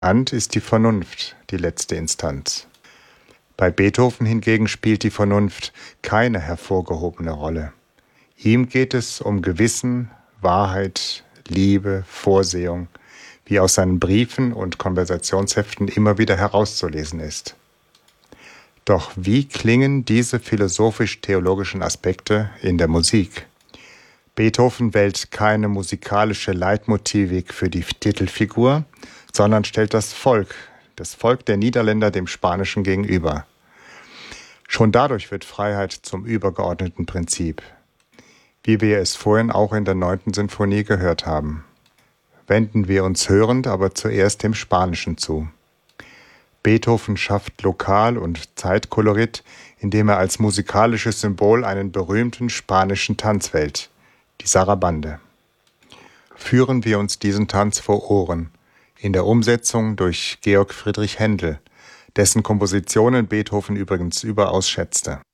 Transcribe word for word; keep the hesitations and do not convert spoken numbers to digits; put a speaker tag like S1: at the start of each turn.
S1: Hand ist die Vernunft die letzte Instanz. Bei Beethoven hingegen spielt die Vernunft keine hervorgehobene Rolle. Ihm geht es um Gewissen, Wahrheit, Liebe, Vorsehung, wie aus seinen Briefen und Konversationsheften immer wieder herauszulesen ist. Doch wie klingen diese philosophisch-theologischen Aspekte in der Musik? Beethoven wählt keine musikalische Leitmotivik für die Titelfigur, sondern stellt das Volk, das Volk der Niederländer dem Spanischen gegenüber. Schon dadurch wird Freiheit zum übergeordneten Prinzip, wie wir es vorhin auch in der neunten Sinfonie gehört haben. Wenden wir uns hörend aber zuerst dem Spanischen zu. Beethoven schafft Lokal- und Zeitkolorit, indem er als musikalisches Symbol einen berühmten spanischen Tanz wählt, die Sarabande. Führen wir uns diesen Tanz vor Ohren, in der Umsetzung durch Georg Friedrich Händel, dessen Kompositionen Beethoven übrigens überaus schätzte.